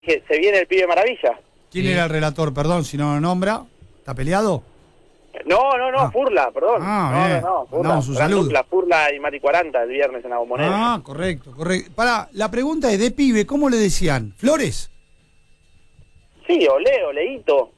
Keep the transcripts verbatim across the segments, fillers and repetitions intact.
que se viene el pibe maravilla. ¿Quién Sí. era el relator? Perdón, si no lo nombra. ¿Está peleado? No, no, no, Ah. Furla, perdón. Ah, no, bien. no, no, Furla. Mandamos un Gran saludo. dupla, Furla y Mati cuarenta el viernes en la Bombonera. Ah, correcto, correcto. Pará, la pregunta es de pibe, ¿cómo le decían? ¿Flores? Sí, Ole, Oleito.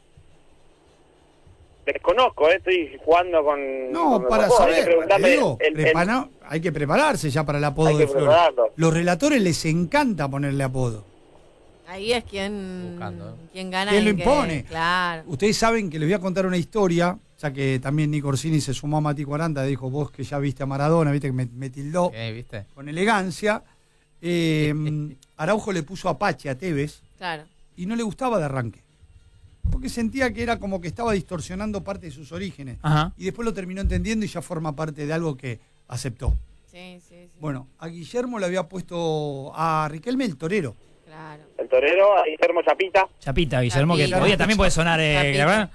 Desconozco, eh, estoy jugando con... No, con para los juegos, eh, saber, preguntame digo, el- el- prepara- hay que prepararse ya para el apodo Hay que de Flores. prepararlo. Los relatores les encanta ponerle apodo. Ahí es quien, Buscando, ¿eh? quien gana. ¿Quién lo y que- impone? Claro. Ustedes saben que les voy a contar una historia, ya que también Nico Orsini se sumó a Mati cuarenta, dijo, vos que ya viste a Maradona, viste que me, me tildó ¿Qué, viste? con elegancia. Eh, Araujo le puso Apache a Tevez Claro. y no le gustaba de arranque. Porque sentía que era como que estaba distorsionando parte de sus orígenes. Ajá. Y después lo terminó entendiendo y ya forma parte de algo que aceptó. Sí, sí, sí. Bueno, a Guillermo le había puesto a Riquelme el torero. Claro. El torero, a Guillermo Chapita. Chapita, Guillermo, que Chapita. todavía también puede sonar, eh, Chapita. ¿verdad?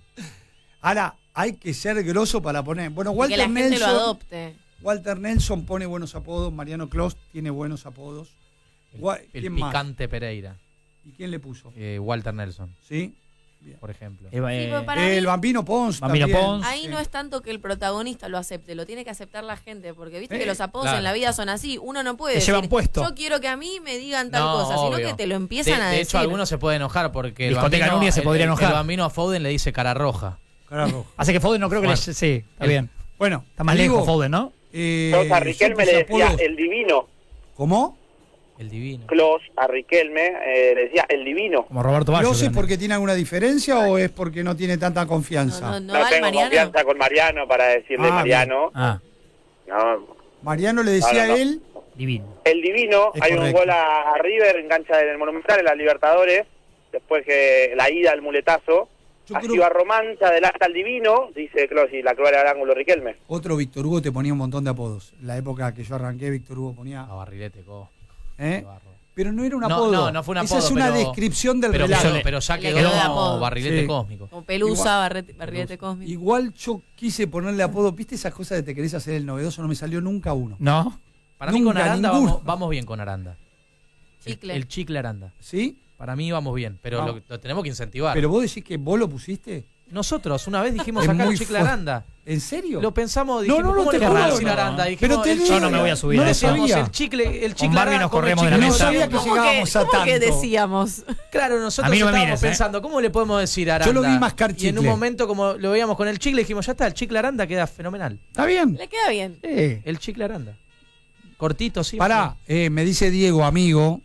Ahora, hay que ser grosso para poner. Bueno, Y que Walter la gente Nelson. lo adopte. Walter Nelson pone buenos apodos. Mariano Clos tiene buenos apodos. Gua- El ¿Quién más? picante Pereira. ¿Y quién le puso? Eh, Walter Nelson, ¿Sí? por ejemplo. Eh, eh, pero para- El mí- Bambino Pons. Bambino también. Pons. Ahí Sí. no es tanto que el protagonista lo acepte, lo tiene que aceptar la gente, porque viste Eh, que los apodos claro. en la vida son así, uno no puede Te decir, llevan puesto. yo quiero que a mí me digan tal No, cosa, sino obvio. que te lo empiezan de, a de decir. hecho, algunos se pueden enojar porque el Discoteca bambino, Núñez se el- podría el- enojar. El bambino a Foden le dice cara roja. Carajo. Así que Foden no creo que Bueno. le... Sí, está El- bien. Bueno, Está más digo, lejos Foden, ¿no? eh, Clos a Riquelme yo le puse decía apodos- el divino. ¿Cómo? El divino. Clos a Riquelme eh, le decía el divino. Como Roberto Baggio. ¿Clos es creo. porque tiene alguna diferencia o es porque no tiene tanta No, confianza? no, no, No, va el tengo Mariano. confianza con Mariano para decirle Ah, Mariano. Ah, No, Mariano le decía No, no, no. a él. divino. el divino, Es hay un correcto. gol a, a River en cancha del Monumental en la Libertadores, después que la ida al muletazo, Yo así creo- va Román, se adelanta al divino, dice Clos y la clara del ángulo Riquelme. Otro Víctor Hugo te ponía un montón de apodos. La época que yo arranqué, Víctor Hugo ponía. A Barrilete, co. ¿eh? Barro. Pero no era un No, apodo. no, no fue un apodo, Esa es una pero- descripción del Pero, relato. pero, pero ya Le quedó quedó de como apodo. barrilete Sí. cósmico. Como Pelusa, Igual- barrete, barrilete cósmico. Igual yo quise ponerle apodo. ¿Viste esas cosas de te querés hacer el novedoso? No me salió nunca uno. ¿No? Para mí con Nunca, Aranda ninguno. vamos, vamos bien con Aranda. El- Chicle. El, chicle Aranda. ¿Sí? Para mí vamos bien, pero Vamos. lo, lo tenemos que incentivar. Pero vos decís que vos lo pusiste. Nosotros una vez dijimos Es sacar muy el chicle fuerte. Aranda. ¿En serio? Lo pensamos, No, dijimos, no, no, ¿cómo te le podemos juro, decir no, Aranda? no. Dijimos, Pero te el digo, Yo no me voy a subir no a lo eso. decíamos, sabía. el chicle, el chicle Con Barbie Aranda, nos come corremos de chicle. la No mesa. sabía que ¿Cómo llegábamos a cómo que tanto. decíamos? Claro, nosotros A mí no me estábamos mires, ¿eh? pensando, ¿cómo le podemos decir Aranda? Yo lo vi mascar Y en un chicle. momento, como lo veíamos con el chicle, dijimos, ya está, el chicle Aranda queda fenomenal. ¿Está bien? Le queda bien. Eh. El chicle Aranda. Cortito, sí. Pará, eh, me dice Diego, amigo.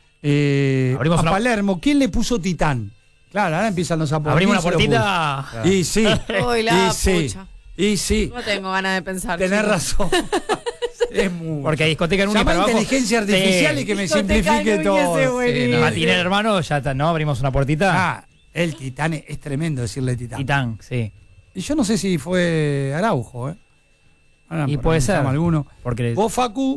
Eh, Abrimos a una- Palermo, ¿quién le puso Titán? Claro, ahora empiezan los apodos. Abrimos una ¿Quién se lo puertita. puso? Y sí. Uy, la y sí. pucha. Y sí. No tengo ganas de pensar. Tenés chicos. razón. Es muy. Porque discoteca en un y Llama para abajo. inteligencia artificial y que me Discoteca simplifique Núñez todo. es buenísimo. Sí, no. Matinero, hermano, ya está, ¿no? Abrimos una puertita. Ah, el Titán es, es tremendo decirle Titán. Titán, sí. Y yo no sé si fue Araujo, ¿eh? Ahora Y por puede ahí ser. llama Alguno. Porque ¿Vos, Facu?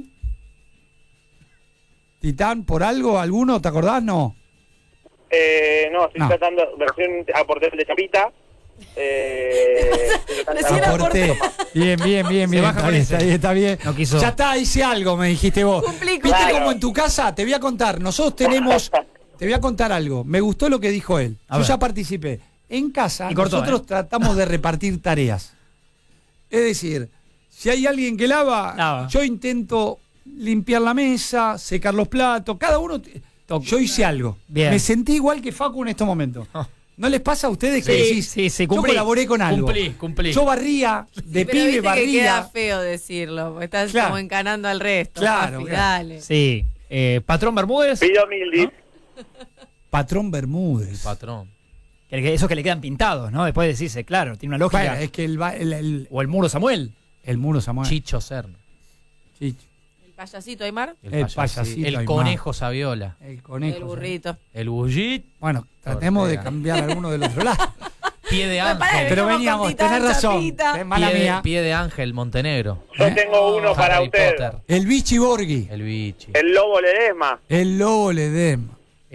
¿Titán por algo? ¿Alguno? ¿Te acordás? No. Eh, no, estoy No. tratando, versión aporté el de Chapita. Eh, estoy tratando- Recién Aporté. Bien, bien, bien, bien. baja Está con bien, ese. está bien, está bien. No quiso. Ya está, hice algo, me dijiste vos. Cumplí, ¿Viste claro. cómo en tu casa? Te voy a contar. Nosotros tenemos... Te voy a contar algo. Me gustó lo que dijo él. A Yo ver. ya participé. En casa, Y cortó, nosotros ¿eh? tratamos de repartir tareas. Es decir, si hay alguien que lava, Lava. yo intento limpiar la mesa, secar los platos. Cada uno... t- Yo hice algo. Bien. Me sentí igual que Facu en estos momentos. ¿No les pasa a ustedes que Sí, decís, sí, sí, yo cumplí. colaboré con algo? Cumplí, cumplí. Yo barría, de Pero pibe viste que queda barría. feo decirlo, porque estás Claro. como encanando al resto. Claro, papi, claro. dale. Sí. Eh, Patrón Bermúdez. Pido Mildis. Patrón El Bermúdez. patrón. Que- que Esos que le quedan pintados, ¿no? Después decirse, claro, tiene una lógica. Bueno, es que el, va- el, el, O el muro Samuel. el muro Samuel. Chicho Serna. Chicho. El payasito Aymar, El, El payasito. payasito El Aymar. conejo Saviola. El conejo. el burrito. El bullit. Bueno, tratemos de Ortega. cambiar alguno del otro lado. Pie de Pero pará, ángel. Pero Veníamos veníamos, con Titán, tenés razón. Chapita. Es mala Pie de, mía. pie de ángel Montenegro. Yo tengo uno para Harry usted. Potter. El Bichi Borghi. El bichi. El Lobo Ledesma. El Lobo Ledesma.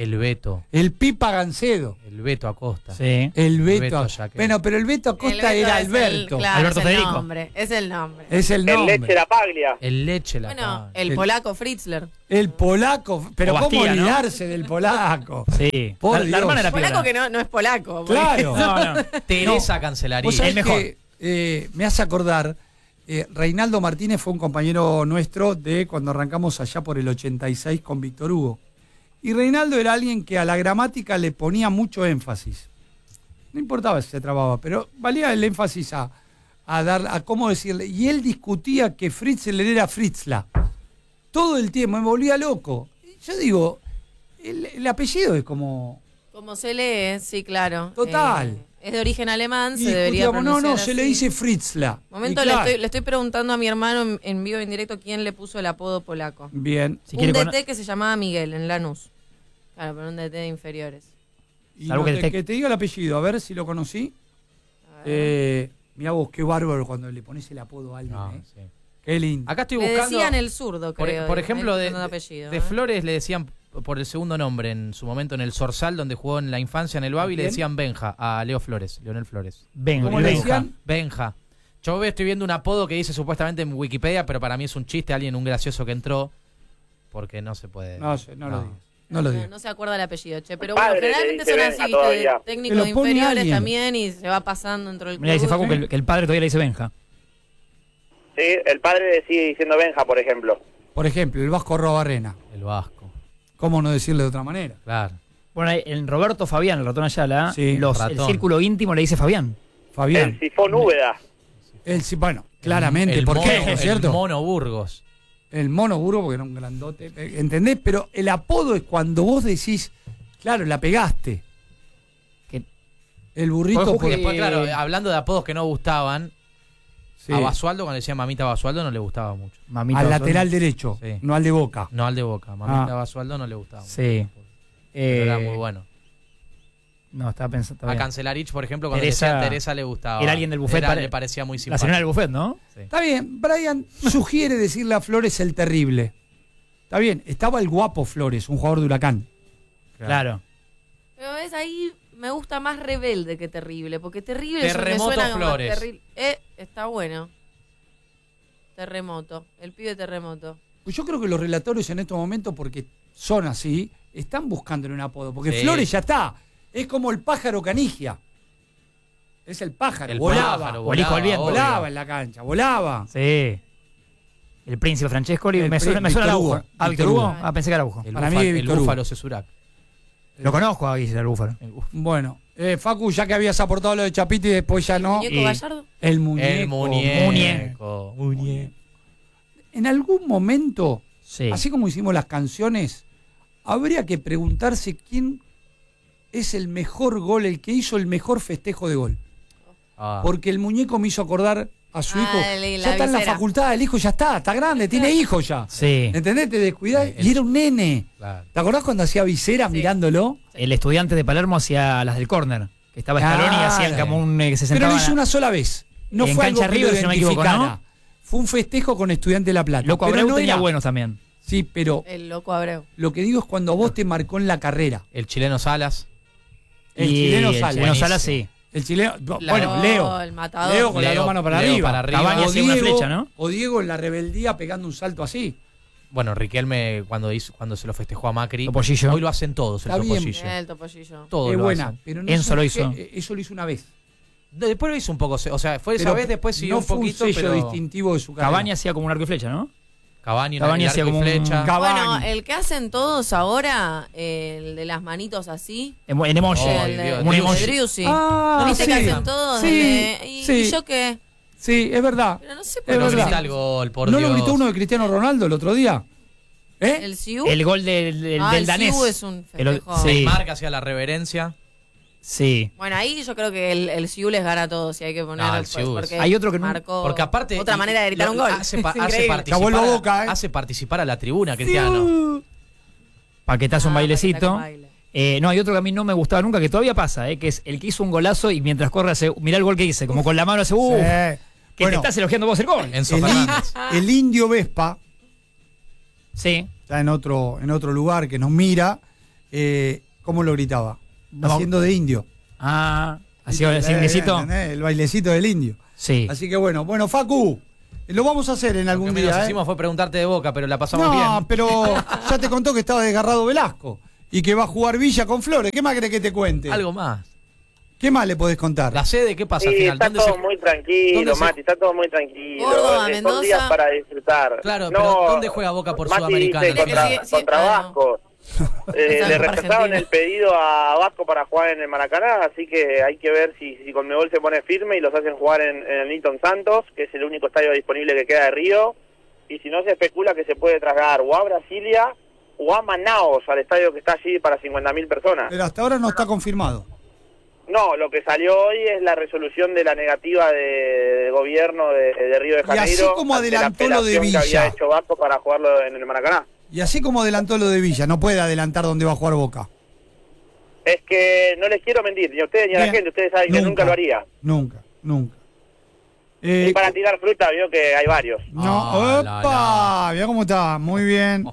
El Beto. El Pipa Gancedo. El Beto Acosta. Sí. El Beto. Beto Jaquet. Bueno, pero el Beto El Acosta Beto era es Alberto. El, claro, Alberto es el Federico. nombre. Es el nombre. Es el El nombre. Leche la Paglia. El Leche la Bueno, Paglia. el El- polaco Fritzler. El polaco. Pero O ¿cómo Bastía, ¿no? olvidarse del polaco? Sí. Por la, la Dios. hermana era Polaco piola. que no, no es polaco. porque- Claro. No, no. Teresa No. Cancelarí. Vos sabés El mejor. que, eh, me hace acordar, eh, Reinaldo Martínez fue un compañero nuestro de cuando arrancamos allá por el ochenta y seis con Víctor Hugo. Y Reinaldo era alguien que a la gramática le ponía mucho énfasis. No importaba si se trababa, pero valía el énfasis a, a dar, a cómo decirle. Y él discutía que Fritzler era Fritzla. Todo el tiempo, me volvía loco. Y yo digo, el, el apellido es como... Como se lee, sí, claro. Total. Eh, es de origen alemán, Y se debería discutíamos, no, no, pronunciar se le así. dice Fritzla. Momento, Y le, claro, estoy, le estoy preguntando a mi hermano en, en vivo, en directo, quién le puso el apodo polaco. Bien. Si un quiere D con- T que se llamaba Miguel, en Lanús. Claro, pero un D T de inferiores. Y Salvo no que te- el tec- que te diga el apellido, a ver si lo conocí. A ver. Eh, mirá vos, qué bárbaro cuando le pones el apodo a alguien, No, ¿eh? sí. Qué lindo. Acá estoy Le buscando. decían el zurdo, por, creo. por ahí, ejemplo, de, buscando de- apellido, de ¿eh? Flores le decían por el segundo nombre en su momento en el Zorzal, donde jugó en la infancia en el Babi, le ¿Quién? decían Benja a Leo Flores, Leonel Flores. Venga, ¿Cómo le venga. decían? Benja. Yo estoy viendo un apodo que dice supuestamente en Wikipedia, pero para mí es un chiste, alguien, un gracioso que entró, porque no se puede. No sé, no, lo digas. No lo No, digas. no se acuerda el apellido, che. Pero El bueno, padre le generalmente dice son Benja así, todavía. ¿viste? Técnicos Que lo pone inferiores alguien. también y se va pasando dentro del club. Mira, dice Facu que el, que el padre todavía le dice Benja. Sí, el padre le sigue diciendo Benja, por ejemplo. Por ejemplo, el Vasco Robarrena. El Vasco, ¿Cómo no decirle de otra manera? claro. Bueno, ahí, en Roberto Fabián, el ratón Ayala, Sí, los, el ratón. círculo íntimo le dice Fabián. Fabián. El Sifón Úbeda. El, sí, bueno, claramente. El ¿Por mono, qué? El ¿Cierto? mono Burgos. El mono burro, porque era un grandote. eh, ¿Entendés? Pero el apodo es cuando vos decís, claro, la pegaste. Que- El burrito. Porque por- Y después, Eh, claro, hablando de apodos que no gustaban, sí, a Basualdo, cuando decía mamita Basualdo, no le gustaba mucho. Mamita al Basualdo. lateral derecho, Sí. no al de Boca. No al de Boca. Mamita Ah. Basualdo no le gustaba mucho. Sí. Pero era Eh, muy bueno. No, estaba pensando. A bien. Cancelarich, por ejemplo, cuando Teresa- decía Teresa le gustaba. era alguien del buffet, Era- pare- le parecía muy La simpático. señora del buffet, ¿no? Sí. Está bien, Brian sugiere decirle a Flores el terrible. Está bien, estaba el guapo Flores, un jugador de Huracán. Claro. Pero ves, ahí me gusta más rebelde que terrible, porque terrible Terremoto me suena como Flores. terrible. Eh, está bueno. Terremoto, el pibe terremoto. Pues yo creo que los relatores en estos momentos, porque son así, están buscándole un apodo. Porque Sí. Flores ya está. Es como el pájaro Canigia. Es el pájaro. El volaba. pájaro, O el hijo del viento. obvio. volaba en la cancha, volaba. Sí. El príncipe Francescoli. El Me suena, príncipe me suena a Víctor Araujo. Hugo. Ah, Víctor Víctor Hugo. Hugo. Ah, pensé que era Araujo. El, Para mí, búfalo, el Víctor Hugo. búfalo Cesurac. Lo conozco a Guille, al búfalo. El búfalo. Bueno, eh, Facu, ya que habías aportado lo de Chapita y después ya no. ¿Muñeco y- Gallardo? El muñeco. El muñeco. Muñeco. En algún momento, Sí. así como hicimos las canciones, habría que preguntarse quién es el mejor gol, el que hizo el mejor festejo de gol. Ah. Porque el muñeco me hizo acordar a su Ah, hijo. el- la ya está en la visera. facultad, el hijo ya está, está grande, tiene hijos ya. Sí. ¿Entendés? Te descuidás Sí, el- y era un nene. Claro. ¿Te acordás cuando hacía visera Sí. mirándolo? El estudiante de Palermo hacía las del córner. Que estaba Scaloni y Claro. hacían como un. eh, que se Pero sentaban lo hizo a- una sola vez. No En fue algo cancha que lo River, si no me equivoco, identificara. ¿no? Fue un festejo con Estudiante de La Plata. Loco Pero Abreu no tenía era- buenos también. Sí, pero El loco Abreu. lo que digo es cuando vos te marcó en la carrera. El chileno Salas. El Y chileno el Salas. chileno Salas, Buenísimo. sí. El chileno. La- bueno, Oh, Leo. el matador. Leo con las Leo- dos manos para Leo arriba. para arriba. Cavani O hacía una Diego- flecha, ¿no? O Diego en la rebeldía pegando un salto así. Bueno, Riquelme cuando hizo, cuando se lo festejó a Macri. Topollillo. Hoy lo hacen todos el Está bien. topollillo. El topollillo. Todo Es lo buena. hacen. Pero no Enzo sé lo qué- hizo. eh, Eso lo hizo una vez. De- Después lo hizo un poco, o sea, fue esa Pero vez, después siguió no un fue poquito, un sello pero distintivo de su carrera. Cavani hacía como un arco y flecha, ¿no? Cavani, Cavani el hacía arco y como un- flecha. Cavani. Bueno, el que hacen todos ahora, el de las manitos así. En, en emoji. Ay, el de, Dios. Como un el de emoji. Driussi. Ah, ¿Viste sí. que hacen todos? Sí, El de- ¿Y, sí. ¿y yo qué? Sí, es verdad. Pero no sé por Es Pero qué. verdad. grita el gol, por ¿No Dios. lo gritó uno de Cristiano Ronaldo el otro día? ¿Eh? El Siu. El gol del, del, Ah, del el danés. Siu es un El o- festejo. sí. Neymar que hacía la reverencia. Sí. Bueno, ahí yo creo que el, el Siu les gana a todos si hay que poner Ah, el pues, Siu es- porque Hay otro que no- marcó Porque aparte. otra y- manera de gritar lo- un gol. Hace, pa- Es hace increíble. participar, Acabó la a- boca, ¿eh? hace participar a la tribuna, Cristiano. Paquetazo, un Ah, bailecito. paquetazo, baile. Eh, no, hay otro que a mí no me gustaba nunca, que todavía pasa, eh, que es el que hizo un golazo y mientras corre hace, mirá el gol que hice, como con la mano hace, uh, Sí. que Bueno, te estás elogiando vos el gol. Enzo el, Fernández. in- el indio Vespa, Sí. está en otro, en otro lugar que nos mira, eh, ¿cómo lo gritaba? No. Haciendo de indio. Ah, así el Eh, signicito. ¿entendés? El bailecito del indio. Sí. Así que bueno, bueno, Facu, lo vamos a hacer en Lo algún que menos día. ¿eh? hicimos fue preguntarte de Boca, pero la pasamos No, bien. pero ya te contó que estaba desgarrado Velasco y que va a jugar Villa con Flores. ¿Qué más querés que te cuente? Algo más. ¿Qué más le podés contar? ¿La sede qué pasa al Sí, final? está ¿Dónde todo se- muy tranquilo, dónde se- Mati, está todo muy tranquilo. Córdoba, Eh, Mendoza. Son días para disfrutar. Claro, No, pero ¿dónde juega Boca por Mati Sudamericana? dice contra, Sí, sí, contra ah, no. Vasco. Eh, Esa le es para rechazaron Argentina. el pedido a Vasco para jugar en el Maracaná, así que hay que ver si, si Conmebol se pone firme y los hacen jugar en, en el Nilton Santos, que es el único estadio disponible que queda de Río, y si no se especula que se puede trasladar o a Brasilia o a Manaos, al estadio que está allí para cincuenta mil personas. Pero hasta ahora no está confirmado. No, lo que salió hoy es la resolución de la negativa de, de gobierno de, de Río de Y así Janeiro. como ante la adelantó lo de apelación que Villa. había hecho Vasco para jugarlo en el Maracaná. Y así como adelantó lo de Villa, no puede adelantar dónde va a jugar Boca. Es que no les quiero mentir, ni a ustedes ni a la Bien. gente, ustedes saben que nunca lo haría. Nunca, nunca. Y Eh, para tirar fruta, vio que hay varios. no, Ah, la, ¡opa! Mirá cómo está, muy bien.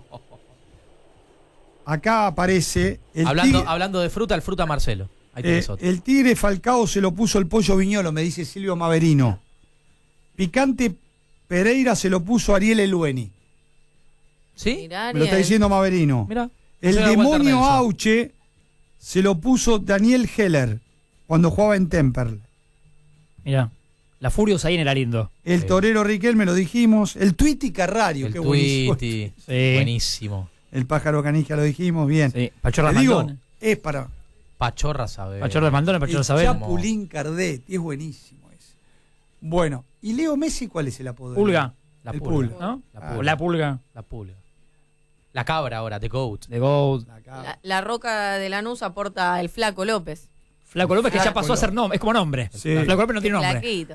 Acá aparece el Hablando, tigre, hablando de fruta, el fruta Marcelo. Ahí eh, tenés otro. el tigre Falcao se lo puso el pollo Viñolo, me dice Silvio Maverino. Picante Pereira se lo puso Ariel Elueni. ¿Sí? Mirá, Me lo está Ariel. diciendo Maverino. Mira. El demonio Auche se lo puso Daniel Heller cuando jugaba en Temperley. Mirá. La Furios ahí en el Alindo. El Sí. torero Riquelme lo dijimos. El Twitty Carrario, El qué buenísimo. Twitty. Sí. Buenísimo. El pájaro Canija lo dijimos, bien. Sí. Pachorra Te digo, Mandón. es para Pachorra sabe. Pachorra Mandón, Pachorra el Saber. Chapulín Cardet, y es buenísimo ese. Bueno, ¿y Leo Messi cuál es el apodo? Pulga. La el pulga. pulga. ¿No? La Ah, pulga. O la pulga. La pulga. La cabra ahora, The Goat. De Gold. La cara. La, la Roca de Lanús aporta el Flaco López. Flaco López que ya Flaco pasó a ser López. nombre. Es como nombre. Sí. Flaco López no tiene nombre. Flaquito.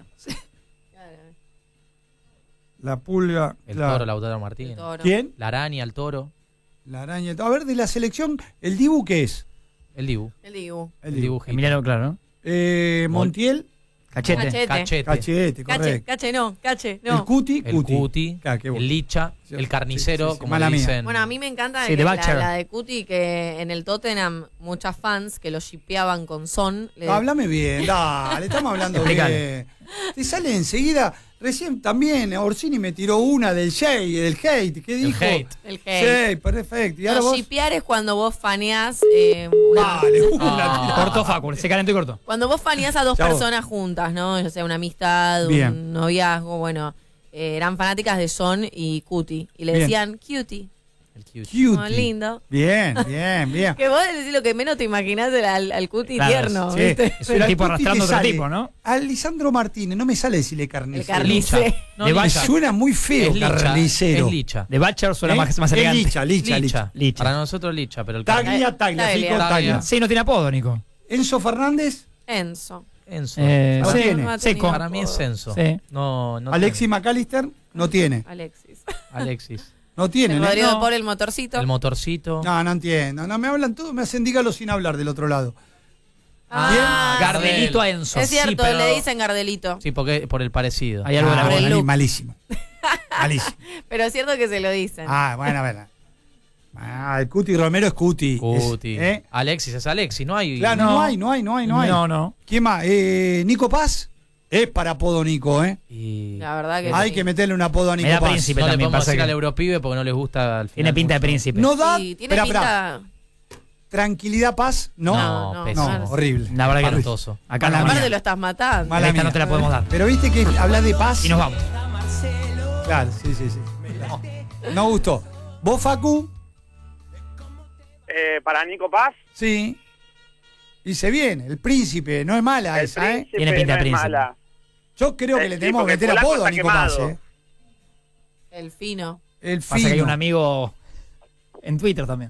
La pulga. El la- toro, Lautaro Martínez. El toro. ¿Quién? La araña, el toro. La araña. A ver, de la selección, ¿el Dibu qué es? El Dibu. El Dibu. El dibujito. Emiliano, claro, ¿no? Eh, Montiel, Cachete. Cachete. Cachete. Cachete, Cache, correcto. cache no, cache no. El Cuti, El Cuti. Cuti. Claro, qué bueno. El Licha. Sí, El carnicero, sí, sí, sí, como mala le mía. dicen. Bueno, a mí me encanta Sí, que de la, Butcher. la de Cuti, que en el Tottenham muchas fans que lo shipeaban con Son. le- Háblame bien, dale, estamos hablando Explicale. bien. Te sale enseguida. Recién también Orsini me tiró una del Jay, del hate. ¿Qué dijo? hate. El hate. Sí, perfecto. Y ahora No, vos. shipear es cuando vos faneás eh, una- Dale, una Ah. tirá. Cortó Facu, se calentó y cortó. Cuando vos faneás a dos Chau. personas juntas, ¿no? Ya sea una amistad, Bien. un noviazgo, bueno. eh, eran fanáticas de Son y Cuti. Y le Bien. decían cutie. El Cuti. Cutie. Oh, lindo. Bien, bien, bien. Que vos decís lo que menos te imaginás del- al, al Cuti Claro, tierno, Sí, ¿viste? Es pero un al tipo Cuti arrastrando te otro sale. tipo, ¿no? A Lisandro Martínez, no me sale decirle El carnicero. carnicero. Licha. No, De Me Licha. suena muy feo, Es Licha. carnicero. Es Licha. De Butcher suena ¿Eh? más, más Es elegante. Licha, Licha, Licha. Licha. Licha. Para nosotros Licha, pero el Taglia, Taglia, Taglia. Fico, Taglia. Taglia. Sí, no tiene apodo, Nico. Enzo Fernández, Enzo. Enzo. Eh, No sí, tiene. No ha tenido Seco. Para mí es Enzo. Sí. No, no Alexis McAllister, no tiene. Alexis. tiene. Alexis. No tiene, El ¿no? Rodrigo No. por el motorcito. El motorcito. No, no entiendo. No, me hablan todos, me hacen dígalo sin hablar del otro lado. Ah, Gardelito a Enzo. Es cierto, Sí, pero- le dicen Gardelito. Sí, porque por el parecido. Hay algo de la Ah, Por el bueno, look. malísimo. Malísimo. Pero es cierto que se lo dicen. Ah, bueno, bueno. Ah, el Cuti Romero es Cuti. Cuti. Es- ¿eh? Alexis es Alexis, no hay. Claro, no, No. hay, no hay, no hay, no hay. No, no. ¿Quién más? Eh, Nico Paz. Es para apodo Nico, ¿eh? Y La verdad que Hay sí. que meterle un apodo a Nico da Paz. príncipe. no le también podemos pasa decir que- al Europibe porque no les gusta al final Tiene pinta de mucho. príncipe. No da. Sí, tiene Espera, pinta. espera. Tranquilidad, paz. No. No, no, pésimo. No, horrible. La verdad que no. Espantoso. Acá Mala no. mía. Aparte lo estás matando. Mala Esta mía. no te la podemos dar. Pero viste que habla de paz. Y nos vamos. Claro, sí, sí, sí. No gustó. ¿Vos, Facu? Eh, para Nico Paz, Sí. Dice bien, el príncipe, no es mala el esa, ¿eh? príncipe Tiene pinta no de es príncipe. mala. Yo creo que Eh, le sí, tenemos que porque meter Polaco apodo a está Nico Paz, quemado. ¿eh? El fino. El Pasa que hay fino. un amigo en Twitter también.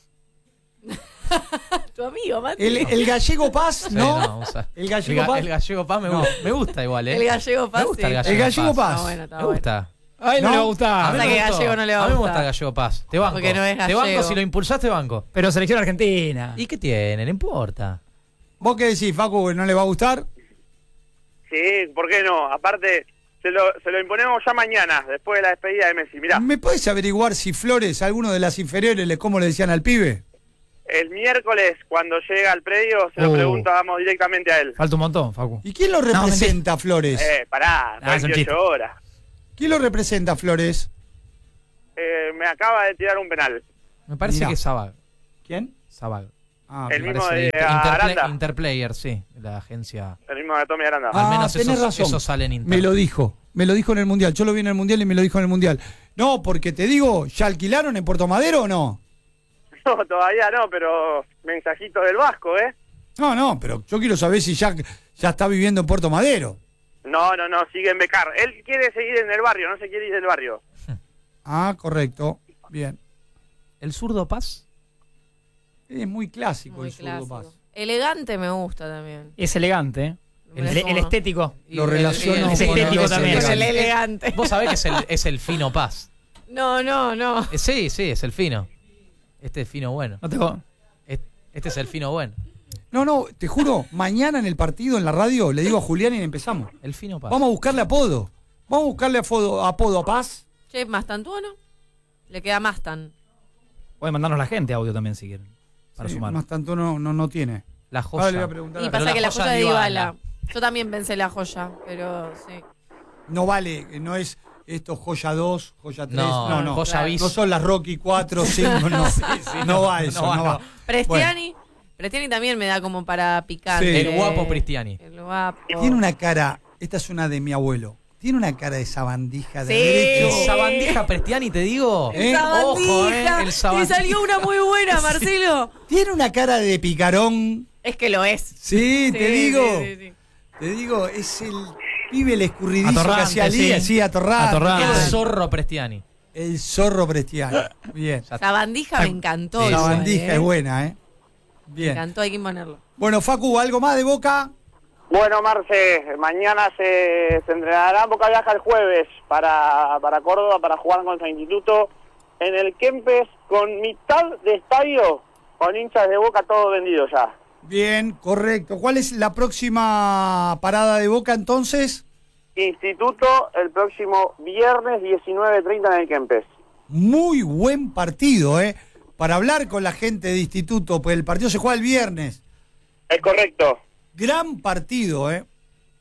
Tu amigo, Mati. El, el gallego Paz, Sí, ¿no? o sea, El gallego ga- Paz. el gallego Paz me, No. gusta, me gusta igual, ¿eh? El gallego Paz, Me gusta el sí. gallego, El gallego Paz. Está bueno, está Me bueno. gusta. Ay, no, ¿No? le va a A gustar. mí Pasa me que gustó. gallego no le va a A mí me gustar. gusta el gallego Paz. Te banco. Porque no es Te banco, gallego. si lo impulsaste, banco. Pero selección argentina. ¿Y qué tiene? No importa. ¿Vos qué decís, Facu, que no le va a gustar? Sí, ¿por qué no? Aparte, se lo, se lo imponemos ya mañana, después de la despedida de Messi. Mirá, ¿Me podés averiguar si Flores, alguno de las inferiores, le- cómo le decían al pibe? El miércoles, cuando llega al predio, se lo Uh. preguntamos directamente a él. Falta un montón, Facu. ¿Y quién lo representa, Flores? Eh, pará, Ah, es un chiste. veintiocho horas. ¿Quién lo representa, Flores? Eh, me acaba de tirar un penal. Me parece Mirá. que es Sabag. ¿Quién? Sabag. Ah, El Me mismo parece de Inter- Interplay- Aranda. Interplayer, sí, la agencia. El mismo de Tommy Aranda. Al menos tenés eso- razón. eso sale en Inter. Me lo dijo, me lo dijo en el Mundial. Yo lo vi en el Mundial y me lo dijo en el Mundial. No, porque te digo, ¿ya alquilaron en Puerto Madero o no? No, todavía no, pero mensajito del Vasco, ¿eh? No, no, pero yo quiero saber si ya, ya está viviendo en Puerto Madero. No, no, no, sigue en Becar. Él quiere seguir en el barrio, no se quiere ir del barrio. Ah, correcto. Bien. ¿El zurdo Paz? Es muy clásico Muy el zurdo clásico. Paz. Elegante me gusta también. Es elegante, ¿eh? Me El, la el como. estético. Lo Y- relaciono el- Es el- estético el- también. el- El el- elegante. Vos sabés que es el, es el fino Paz. No, no, no. Eh, Sí, sí, es el fino. Este es fino bueno. No te co- Es- Este es el fino bueno. No, no, te juro, mañana en el partido, en la radio, le digo a Julián y empezamos. El fino Paz. Vamos a buscarle apodo. Vamos a buscarle apodo, apodo a Paz. Che, Mastantuono. Le queda Mastan. Pueden mandarnos la gente audio también si quieren. Para Sí, sumar. más tanto no, no, no tiene. La Ahora le voy joya. a preguntar Y a- Pero pasa la que la joya joya de Dybala. Dybala. Yo también pensé la joya, pero sí. No vale, no es esto joya dos, joya tres. No, No, no. joya Claro. bis. No son las Rocky cuatro, cinco, no. no va eso, no, no, va. no. Prestiani. Prestiani también me da como para picante. Sí. El guapo Prestiani. El guapo. Tiene una cara, esta es una de mi abuelo. Tiene una cara de sabandija de Sí. derecho. El sabandija Prestiani, te digo. ¿Eh? Ojo, eh. Sabandija. El Te sabandija. salió una muy buena, Marcelo. Tiene una cara de picarón. Es que lo es. Sí, te Sí, digo. sí, sí, sí. Te digo, es el pibe el escurridizo que Atorrante, hacía Lía, sí. sí, atorrante. Atorrante. El El, zorro Prestiani. el zorro Prestiani. Bien. Ya- Sabandija me encantó. Sí, igual, Sabandija ¿eh? es buena, ¿eh? Me Bien. encantó, hay que ponerlo. Bueno, Facu, ¿algo más de Boca? Bueno, Marce, mañana se, se entrenará. Boca viaja el jueves para, para Córdoba para jugar contra Instituto en el Kempes con mitad de estadio, con hinchas de Boca todo vendido ya. Bien, correcto. ¿Cuál es la próxima parada de Boca entonces? Instituto el próximo viernes diecinueve treinta en el Kempes. Muy buen partido, ¿eh? Para hablar con la gente de Instituto, pues el partido se juega el viernes. Es correcto. Gran partido, ¿eh?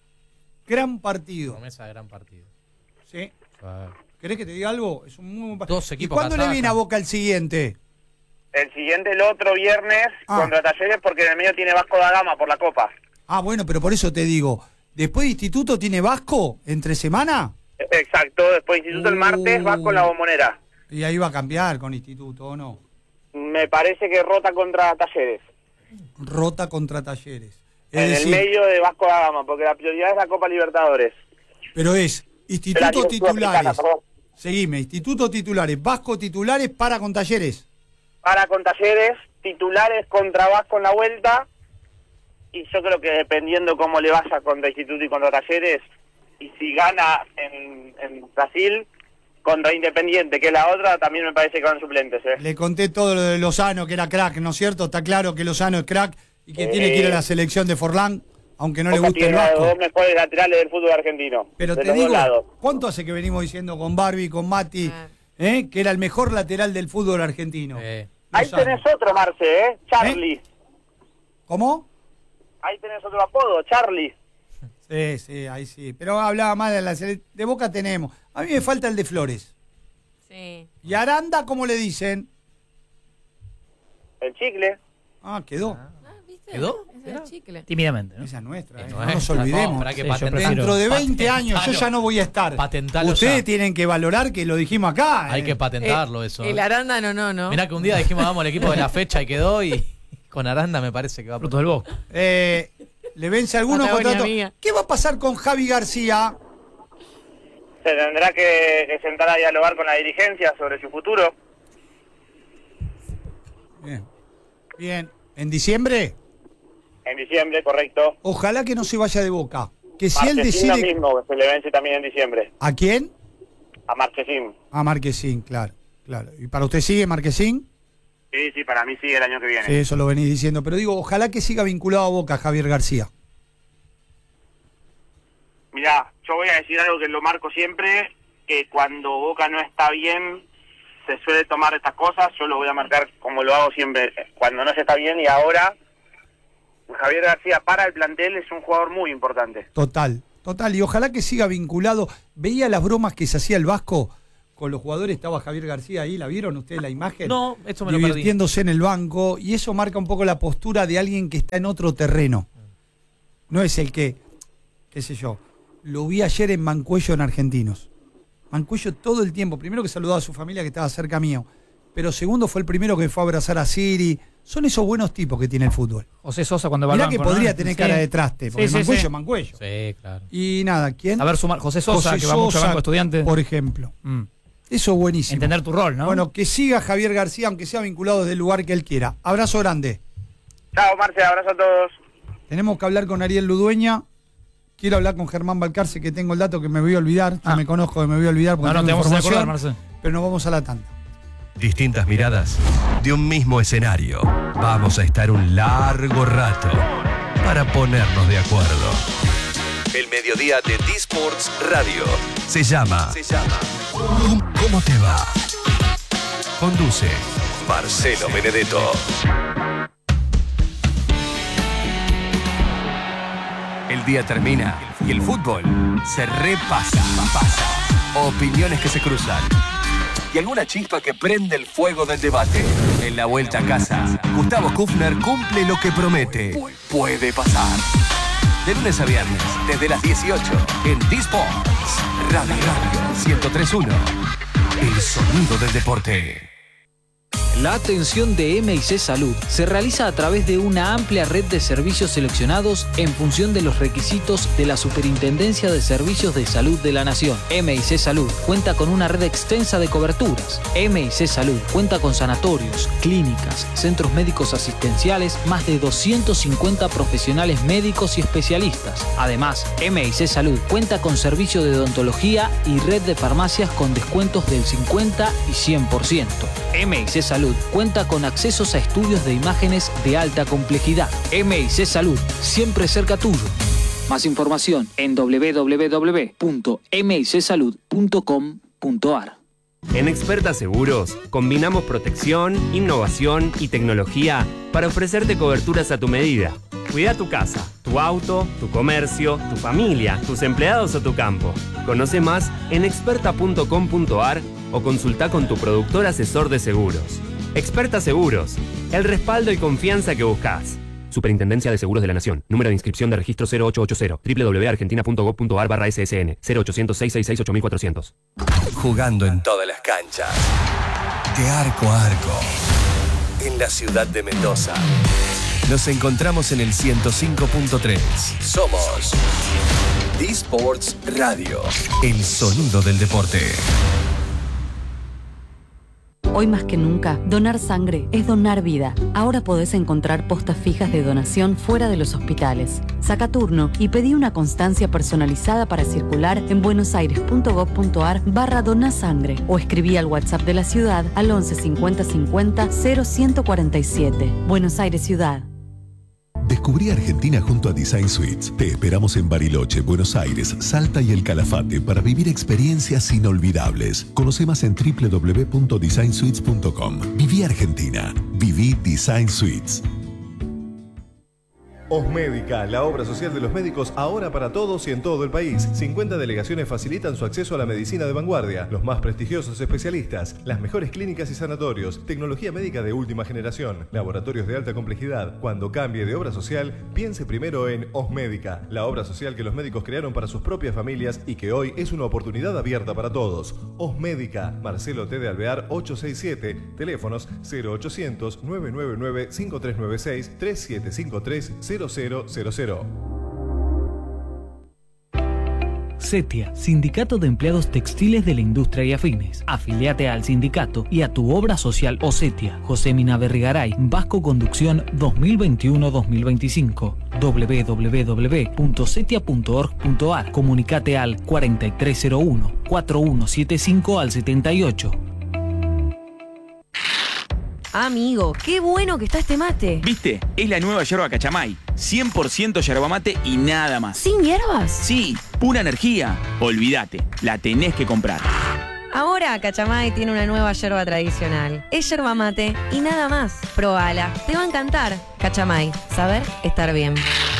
Gran partido. Promesa de gran partido. ¿Sí? Ah. ¿Querés que te diga algo? Es un muy buen partido. Dos ¿Y equipos cuándo que le atacan. viene a Boca el siguiente? El siguiente el otro viernes Ah. contra Talleres porque en el medio tiene Vasco da Gama por la Copa. Ah, bueno, pero por eso te digo. ¿Después de Instituto tiene Vasco entre semana? Exacto, después Instituto el martes va con la Bombonera. Y ahí va a cambiar con Instituto, ¿o no? Me parece que rota contra Talleres. Rota contra Talleres. Es En decir, el medio de Vasco da Gama, porque la prioridad es la Copa Libertadores. pero es La Instituto Liga titulares. Sudamericana, perdón. Seguime, Instituto titulares, Vasco titulares para con Talleres. Para con Talleres, titulares contra Vasco en la vuelta. Y yo creo que dependiendo cómo le vaya contra Instituto y contra Talleres, y si gana en, en Brasil, contra Independiente, que es la otra, también me parece que van suplentes. ¿eh? Le conté todo lo de Lozano, que era crack, ¿no es cierto? Está claro que Lozano es crack y que Sí. tiene que ir a la selección de Forlán, aunque no le Boca guste el tiene a los dos Vasco. mejores laterales del fútbol argentino. Pero de te los dos digo, lados. ¿cuánto hace que venimos diciendo con Barbie, con Mati, Ah. eh, que era el mejor lateral del fútbol argentino? Eh. Ahí Lozano. tenés otro, Marce, ¿eh? Charlie. ¿Cómo? Ahí tenés otro apodo, Charlie. Sí, sí, ahí sí. Pero hablaba más de la sele- de Boca tenemos. A mí me falta el de Flores. Sí. ¿Y Aranda cómo le dicen? El chicle. Ah, quedó. Ah, ¿viste? ¿Quedó? Es el chicle. Tímidamente, ¿no? Esa es nuestra, Es ¿eh? No nuestra. nos olvidemos. No, pero hay que Sí, yo patentar- prefiero- Dentro de veinte años yo Patentalo. ya no voy a estar. Patentalo Ustedes ya. tienen que valorar que lo dijimos acá. Hay ¿eh? que patentarlo eso. El eh. arándano no, ¿no? Mirá que un día dijimos vamos al equipo de la fecha y quedó y con Aranda me parece que va a Fruto del Bosque. Eh, ¿Le vence alguno Patagonia contrato? mía. ¿Qué va a pasar con Javi García? Se tendrá que, que sentar a dialogar con la dirigencia sobre su futuro. Bien. Bien. ¿En diciembre? En diciembre, correcto. Ojalá que no se vaya de Boca. Que si él Marchesín lo decide... mismo, que se le vence también en diciembre. ¿A quién? A Marchesín. A Marquesín, claro. claro. ¿Y para usted sigue Marquesín? Sí, sí, para mí sigue el año que viene. Sí, eso lo venís diciendo. Pero digo, ojalá que siga vinculado a Boca Javier García. Mirá, yo voy a decir algo que lo marco siempre, que cuando Boca no está bien, se suele tomar estas cosas, yo lo voy a marcar como lo hago siempre, cuando no se está bien, y ahora Javier García para el plantel es un jugador muy importante. Total, total, y ojalá que siga vinculado. Veía las bromas que se hacía el Vasco con los jugadores, estaba Javier García ahí, ¿la vieron ustedes la imagen? No, esto me lo perdí. Divirtiéndose en el banco, y eso marca un poco la postura de alguien que está en otro terreno. No es el que, qué sé yo, lo vi ayer en Mancuello en Argentinos. Mancuello todo el tiempo, primero que saludaba a su familia que estaba cerca mío, pero segundo fue el primero que fue a abrazar a Siri. Son esos buenos tipos que tiene el fútbol. José Sosa cuando va al Mirá banco, que podría ¿no? tener Sí. cara de traste, porque Sí, sí, Mancuello sí. es Mancuello. Sí, claro. Y nada, ¿quién? A ver, sumar, José Sosa, José que va mucho al Sosa, banco estudiante. por ejemplo. Mm. Eso es buenísimo. Entender tu rol, ¿no? Bueno, que siga Javier García, aunque sea vinculado desde el lugar que él quiera. Abrazo grande. Chao, Marce, abrazo a todos. Tenemos que hablar con Ariel Ludueña. Quiero hablar con Germán Balcarce, que tengo el dato que me voy a olvidar. Ya Ah. me conozco que me voy a olvidar porque No, no, tengo te vamos a información, acordar, Marce. pero nos vamos a la tanda. Distintas miradas de un mismo escenario. Vamos a estar un largo rato para ponernos de acuerdo. El mediodía de D-Sports Radio se llama, se llama ¿Cómo, cómo te va? Conduce Marcelo Benedetto. El día termina y el fútbol se repasa. Pasa. Opiniones que se cruzan. Y alguna chispa que prende el fuego del debate. En la vuelta a casa, Gustavo Kufner cumple lo que promete. Puede pasar. De lunes a viernes, desde las dieciocho, en D-Sports Radio ciento tres punto uno. El sonido del deporte. La atención de M I C Salud se realiza a través de una amplia red de servicios seleccionados en función de los requisitos de la Superintendencia de Servicios de Salud de la Nación. M I C Salud cuenta con una red extensa de coberturas. M I C Salud cuenta con sanatorios, clínicas, centros médicos asistenciales, más de doscientos cincuenta profesionales médicos y especialistas. Además, M I C Salud cuenta con servicio de odontología y red de farmacias con descuentos del cincuenta y cien por ciento. M I C Salud cuenta con accesos a estudios de imágenes de alta complejidad. M I C Salud, siempre cerca tuyo. Más información en doble u doble u doble u punto m i c salud punto com punto a r. En Experta Seguros combinamos protección, innovación y tecnología para ofrecerte coberturas a tu medida. Cuida tu casa, tu auto, tu comercio, tu familia, tus empleados o tu campo. Conoce más en experta punto com punto a r o consulta con tu productor asesor de seguros. Experta Seguros, el respaldo y confianza que buscas. Superintendencia de Seguros de la Nación. Número de inscripción de registro cero ocho ocho cero. doble u doble u doble u punto argentina punto gov punto a r barra S S N. cero ochocientos, seiscientos sesenta y seis, ocho mil cuatrocientos. Jugando en todas las canchas. De arco a arco. En la ciudad de Mendoza. Nos encontramos en el ciento cinco punto tres. Somos D-Sports Radio. El sonido del deporte. Hoy más que nunca, donar sangre es donar vida. Ahora podés encontrar postas fijas de donación fuera de los hospitales. Saca turno y pedí una constancia personalizada para circular en buenosaires punto gov punto a r barra donasangre o escribí al WhatsApp de la ciudad al once cincuenta cincuenta cero ciento cuarenta y siete. Buenos Aires Ciudad. Descubrí Argentina junto a Design Suites. Te esperamos en Bariloche, Buenos Aires, Salta y El Calafate para vivir experiencias inolvidables. Conoce más en doble u doble u doble u punto design suites punto com. Viví Argentina. Viví Design Suites. Osmédica, la obra social de los médicos ahora para todos y en todo el país. cincuenta delegaciones facilitan su acceso a la medicina de vanguardia, los más prestigiosos especialistas, las mejores clínicas y sanatorios, tecnología médica de última generación, laboratorios de alta complejidad. Cuando cambie de obra social, piense primero en Osmédica, la obra social que los médicos crearon para sus propias familias y que hoy es una oportunidad abierta para todos. Osmédica, Marcelo T. de Alvear ochocientos sesenta y siete, teléfonos cero ochocientos, nueve nueve nueve, cinco tres nueve seis, tres siete cinco tres, cero cero cero cero. CETIA, Sindicato de Empleados Textiles de la Industria y Afines. Afiliate al sindicato y a tu obra social o CETIA. José Mina Berrigaray, Vasco Conducción dos mil veintiuno dos mil veinticinco. doble u doble u doble u punto cetia punto org punto a r. Comunicate al cuarenta y tres cero uno, cuarenta y uno setenta y cinco al setenta y ocho. Amigo, qué bueno que está este mate. ¿Viste? Es la nueva yerba Cachamay. cien por ciento yerba mate y nada más. ¿Sin hierbas? Sí, pura energía. Olvídate, la tenés que comprar. Ahora Cachamay tiene una nueva yerba tradicional. Es yerba mate y nada más. Probala, te va a encantar. Cachamay, saber estar bien.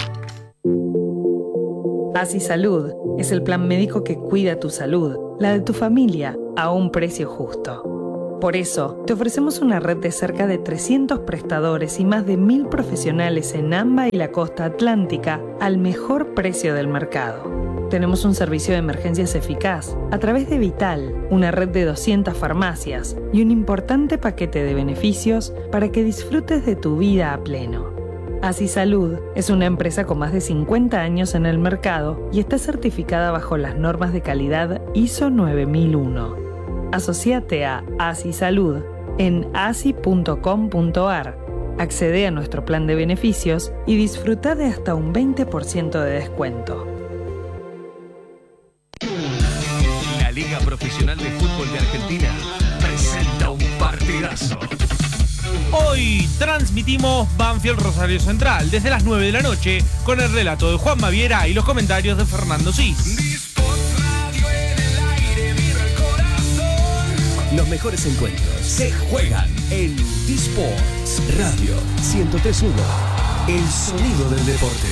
Así Salud es el plan médico que cuida tu salud, la de tu familia, a un precio justo. Por eso, te ofrecemos una red de cerca de trescientos prestadores y más de mil profesionales en AMBA y la costa atlántica al mejor precio del mercado. Tenemos un servicio de emergencias eficaz a través de Vital, una red de doscientas farmacias y un importante paquete de beneficios para que disfrutes de tu vida a pleno. Así Salud es una empresa con más de cincuenta años en el mercado y está certificada bajo las normas de calidad I S O nueve mil uno. Asociate a Así Salud en asi punto com punto ar. Accede a nuestro plan de beneficios y disfruta de hasta un veinte por ciento de descuento. La Liga Profesional de Fútbol de Argentina presenta un partidazo. Hoy transmitimos Banfield Rosario Central desde las nueve de la noche con el relato de Juan Maviera y los comentarios de Fernando Cis. Los mejores encuentros se juegan en T-Sports Radio ciento tres punto uno. El sonido del deporte.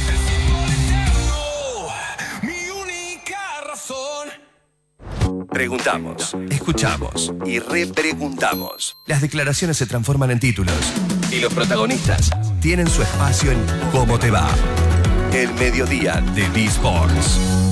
Preguntamos, escuchamos y repreguntamos. Las declaraciones se transforman en títulos y los protagonistas tienen su espacio en ¿Cómo te va? El mediodía de B-Sports.